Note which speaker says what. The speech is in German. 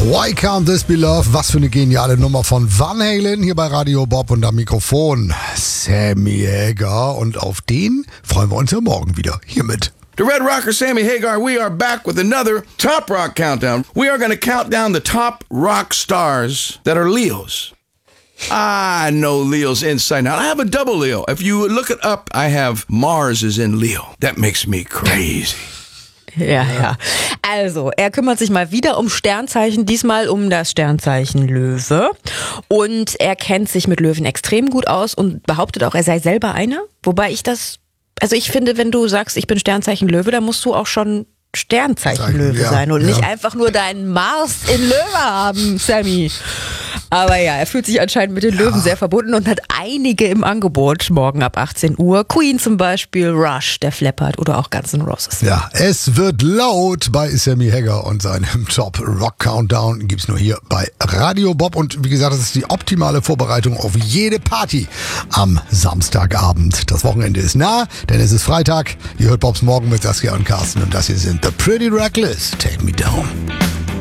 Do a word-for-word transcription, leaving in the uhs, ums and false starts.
Speaker 1: Why Can't This Be Love? Was für eine geniale Nummer von Van Halen hier bei Radio Bob und am Mikrofon Sammy Hagar. Und auf den freuen wir uns ja morgen wieder hiermit.
Speaker 2: The Red Rocker Sammy Hagar, we are back with another Top Rock Countdown. We are going to count down the top rock stars that are Leos. I know Leo's inside and out. I have a double Leo. If you look it up, I have Mars is in Leo. That makes me crazy.
Speaker 3: Ja, ja. Also, er kümmert sich mal wieder um Sternzeichen, diesmal um das Sternzeichen Löwe. Und er kennt sich mit Löwen extrem gut aus und behauptet auch, er sei selber einer. Wobei ich das, also ich finde, wenn du sagst, ich bin Sternzeichen Löwe, dann musst du auch schon Sternzeichen Zeichen, Löwe ja, sein und ja. nicht einfach nur deinen Mars in Löwe haben, Sammy. Aber ja, er fühlt sich anscheinend mit den Löwen ja. sehr verbunden und hat einige im Angebot morgen ab achtzehn Uhr. Queen zum Beispiel, Rush, der Leppard oder auch Guns N' Roses.
Speaker 1: Ja, es wird laut bei Sammy Hagar und seinem Top Rock Countdown. Gibt's nur hier bei Radio Bob. Und wie gesagt, das ist die optimale Vorbereitung auf jede Party am Samstagabend. Das Wochenende ist nah, denn es ist Freitag. Ihr hört Bobs Morgen mit Saskia und Carsten und das hier sind The Pretty Reckless. Take Me Down.